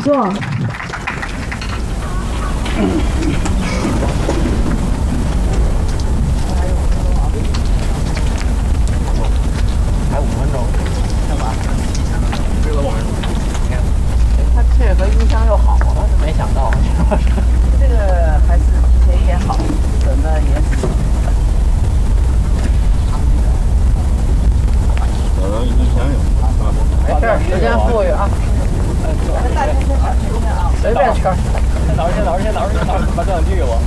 座。 还5分钟，干嘛？他这个音箱又好了，没想到。这个还是提前演好，等的也是。 音箱有。 没事，时间富裕啊。随便圈。先老师，把这两句给我。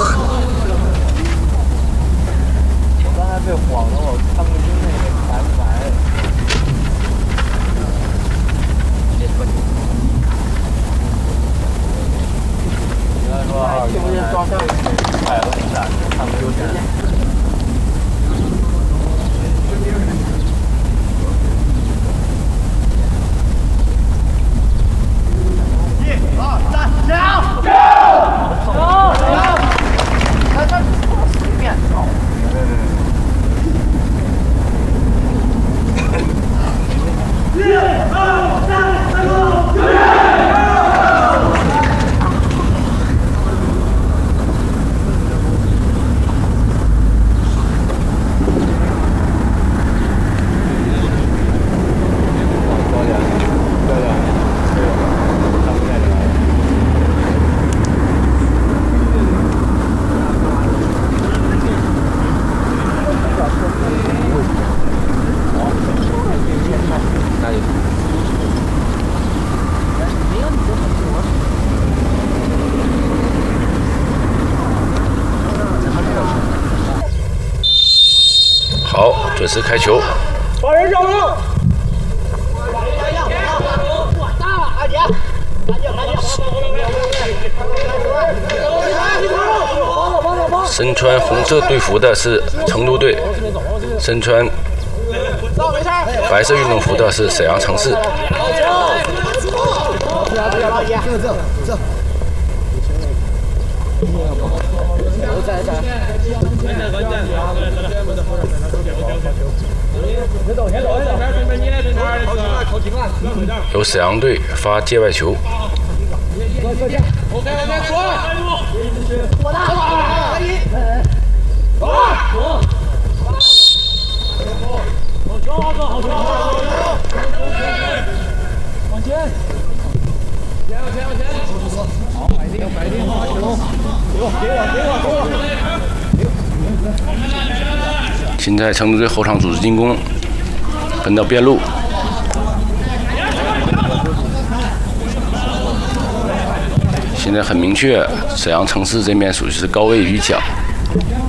我刚才被晃了，我看不清那个白不白。应该说，是不是装上？哎，都挺大，看不清现在。 好，准时开球。 把人绕路。 身穿红色队服的是成都队，身穿白色运动服的是沈阳城市。由沈阳队发界外球。 往前！好，摆定，发球！给我！ 现在成都队后场组织进攻，分到边路。现在很明确，沈阳城市这边属于是高位鱼抢。